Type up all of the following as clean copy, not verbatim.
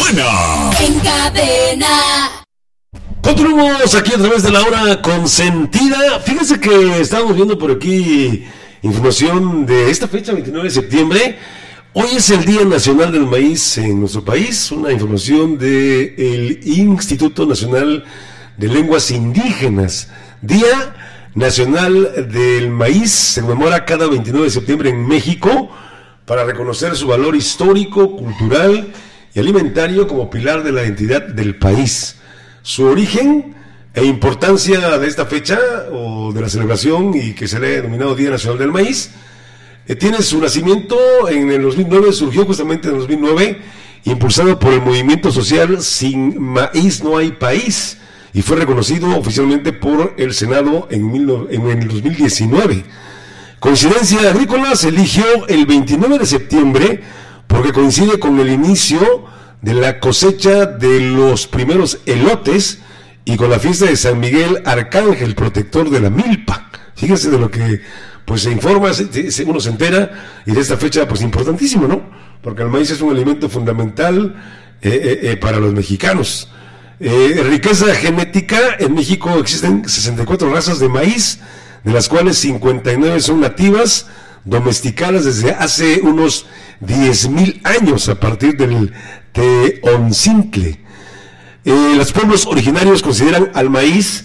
Cadena. En Cadena. Continuamos aquí a través de la hora consentida. Fíjense que estamos viendo por aquí información de esta fecha, 29 de septiembre. Hoy es el Día Nacional del Maíz en nuestro país. Una información del Instituto Nacional de Lenguas Indígenas. Día Nacional del Maíz se conmemora cada 29 de septiembre en México para reconocer su valor histórico, cultural y alimentario como pilar de la identidad del país. Su origen e importancia de esta fecha o de la celebración y que se le ha denominado Día Nacional del Maíz tiene su nacimiento en el 2009, surgió justamente en el 2009, impulsado por el movimiento social Sin Maíz No Hay País, y fue reconocido oficialmente por el Senado en el 2019. Coincidencia agrícola, se eligió el 29 de septiembre porque coincide con el inicio de la cosecha de los primeros elotes y con la fiesta de San Miguel Arcángel, protector de la milpa. Fíjense de lo que pues se informa, uno se entera, y de esta fecha pues importantísimo, ¿no? Porque el maíz es un alimento fundamental para los mexicanos. Riqueza genética, en México existen 64 razas de maíz, de las cuales 59 son nativas, domesticadas desde hace unos 10,000 años a partir del Teoncintle. Los pueblos originarios consideran al maíz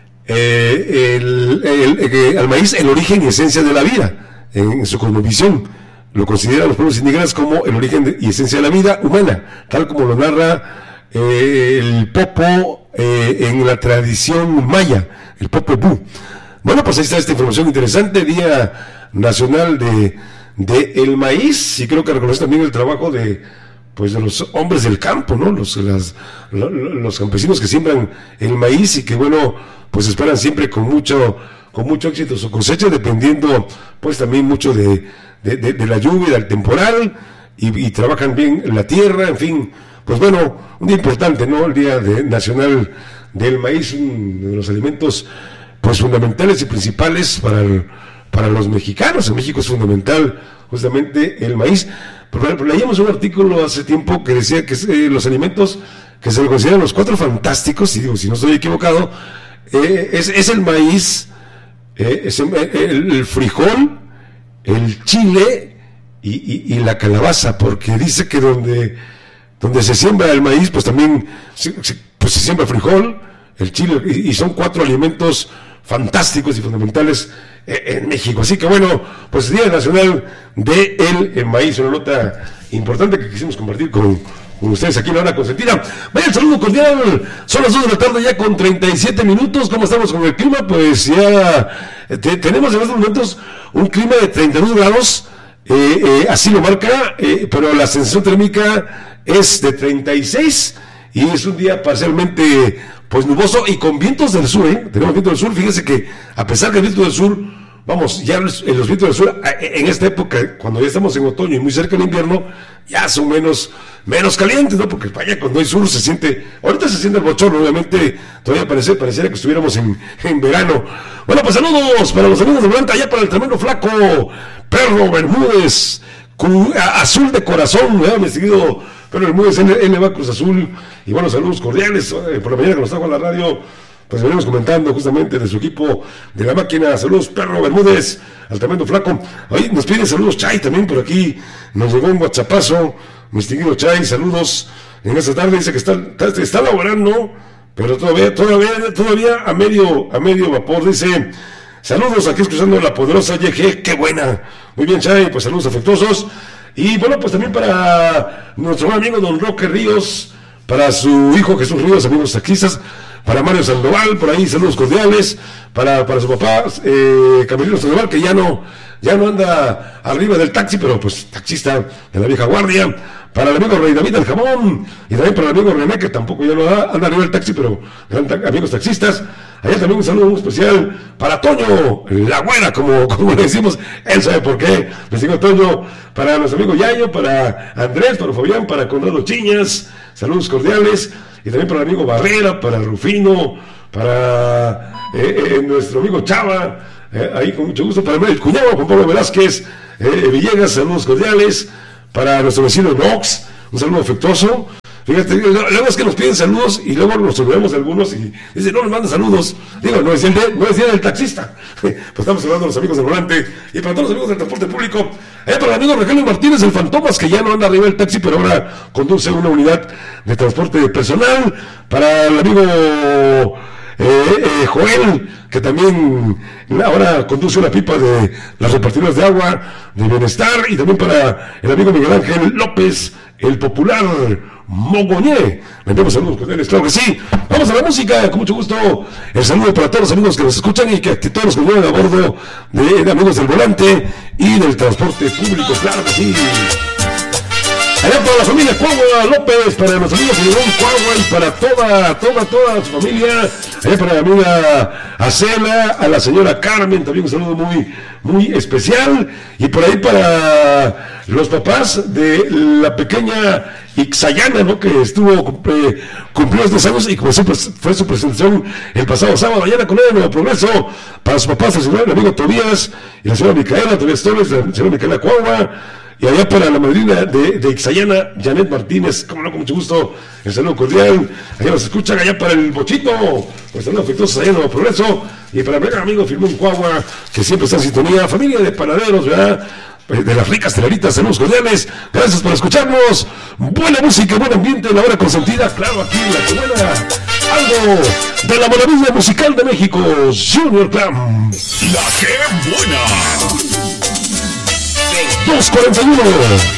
al maíz el origen y esencia de la vida en su cosmovisión. Lo consideran los pueblos indígenas como el origen y esencia de la vida humana, tal como lo narra el Popo en la tradición maya, el Popol Vuh. Bueno, pues ahí está esta información interesante, Día Nacional de el Maíz, y creo que reconoce también el trabajo de los hombres del campo, ¿no? Los campesinos que siembran el maíz y que, bueno, pues esperan siempre con mucho éxito su cosecha, dependiendo pues también mucho de la lluvia, del temporal, y trabajan bien la tierra, en fin. Pues bueno, un día importante, ¿no? El Día Nacional del Maíz, uno de los alimentos pues fundamentales y principales para los mexicanos. En México es fundamental justamente el maíz. Pero leíamos un artículo hace tiempo que decía que los alimentos que se le consideran los 4 fantásticos, y digo, si no estoy equivocado, es el maíz, el frijol, el chile y la calabaza, porque dice que donde se siembra el maíz, pues también se siembra frijol, el chile, y son 4 alimentos fantásticos y fundamentales en México. Así que bueno, pues Día Nacional del Maíz, una nota importante que quisimos compartir con ustedes aquí en la hora consentida. Vaya, el saludo cordial, son las 2 de la tarde ya con 37 minutos. ¿Cómo estamos con el clima? Pues ya tenemos en estos momentos un clima de 32 grados, así lo marca, pero la sensación térmica es de 36, y es un día parcialmente pues nuboso y con vientos del sur, tenemos vientos del sur. Fíjense que a pesar que el viento del sur, vamos, ya los vientos del sur en esta época, cuando ya estamos en otoño y muy cerca del invierno, ya son menos calientes, ¿no? Porque vaya, cuando hay sur se siente, ahorita se siente el bochorno, obviamente, todavía pareciera que estuviéramos en verano. Bueno, pues saludos para los amigos de Blanca, allá para el tremendo flaco Perro Bermúdez, azul de corazón, mi seguido Perro Bermúdez, él va Cruz Azul, y bueno, saludos cordiales. Por la mañana que nos trajo a la radio, pues venimos comentando justamente de su equipo de la máquina. Saludos Perro Bermúdez, al tremendo flaco. Ahí nos pide saludos Chay también por aquí, nos llegó un whatsappazo, mi distinguido Chay, saludos en esta tarde. Dice que está laborando, pero todavía a medio vapor. Dice, saludos, aquí escuchando la poderosa YG, qué buena. Muy bien, Chay, pues saludos afectuosos. Y bueno, pues también para nuestro buen amigo Don Roque Ríos, para su hijo Jesús Ríos, amigos taxistas, para Mario Sandoval, por ahí saludos cordiales, para su papá, Camilino Sandoval, que ya no anda arriba del taxi, pero pues taxista de la vieja guardia, para el amigo Rey David del Jamón, y también para el amigo René, que tampoco ya no anda arriba del taxi, pero amigos taxistas. Allá también un saludo muy especial para Toño, la güera, como le decimos, él sabe por qué, les digo Toño, para nuestro amigo Yayo, para Andrés, para Fabián, para Conrado Chiñas, saludos cordiales, y también para el amigo Barrera, para Rufino, para nuestro amigo Chava, ahí con mucho gusto, para el cuñado Juan Pablo Velázquez Villegas, saludos cordiales, para nuestro vecino Nox, un saludo afectuoso, Fíjate, luego es que nos piden saludos y luego nos olvidamos de algunos y dicen, no nos mandan saludos. Digo, no es el del taxista. Pues estamos hablando de los amigos del volante y para todos los amigos del transporte público. Para el amigo Rogelio Martínez, el Fantomas, que ya no anda arriba del taxi, pero ahora conduce una unidad de transporte personal. Para el amigo Joel, que también ahora conduce una pipa de las repartidoras de agua de bienestar, y también para el amigo Miguel Ángel López, el popular Mogoñé. Le enviamos saludos con él, claro que sí. Vamos a la música, con mucho gusto. El saludo para todos los amigos que nos escuchan y que todos los que vienen a bordo de Amigos del Volante y del transporte público, claro que sí. Allá para la familia Cuagua López, para los amigos de León Cuagua y para toda su familia. Allá para la amiga Acela, a la señora Carmen, también un saludo muy especial. Y por ahí para los papás de la pequeña Ixayana, ¿no? Que cumplió estos años y como siempre fue su presentación el pasado sábado, mañana con él en Nuevo Progreso. Para sus papás, el amigo Tobías y la señora Micaela, Tobías Torres, la señora Micaela Cuagua. Y allá para la madrina de Ixayana, Janet Martínez, como no, con mucho gusto, el saludo cordial. Allá nos escuchan, allá para el Bochito, pues saludos afectuosos allá en Nuevo Progreso. Y para mi amigo Firmón Cuagua, que siempre está en sintonía. Familia de panaderos, ¿verdad? De las ricas teleritas, saludos cordiales. Gracias por escucharnos. Buena música, buen ambiente, la hora consentida. Claro, aquí en La Que Buena. Algo de la maravilla musical de México, Junior Clan. La Que Buena. 2:41.